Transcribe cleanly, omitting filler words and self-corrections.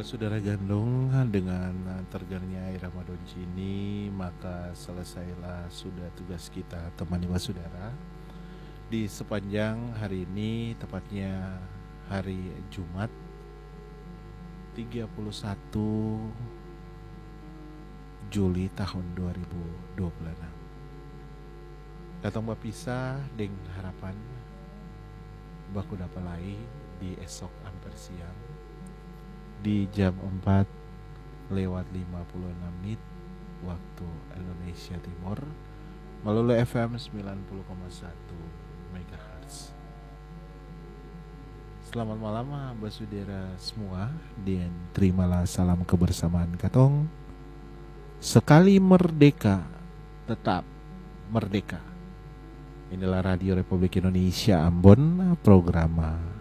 Saudara gandong dengan tergenangnya air Ramadan ini, maka selesailah sudah tugas kita temani saudara di sepanjang hari ini, tepatnya hari Jumat 31 Juli tahun 2026. Katong bapisah deng harapan baku dapalai di esok hampir siang di jam 4:56 waktu Indonesia Timur melalui FM 90,1 MHz. Selamat malam basudara semua, dan terimalah salam kebersamaan katong. Sekali merdeka tetap merdeka. Inilah Radio Republik Indonesia Ambon, program